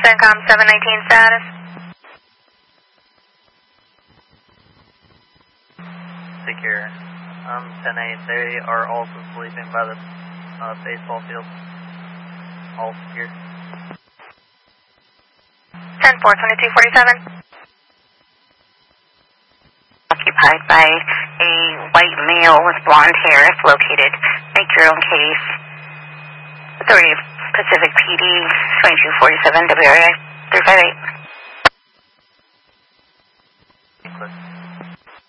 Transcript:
CENTCOM 719 status. Secure. 10-8, they are also sleeping by the baseball field. All secure. 10-4, 2247. Occupied by a white male with blonde hair. It's located. Make your own case. Authority of Pacific PD, 2247 WRI 358.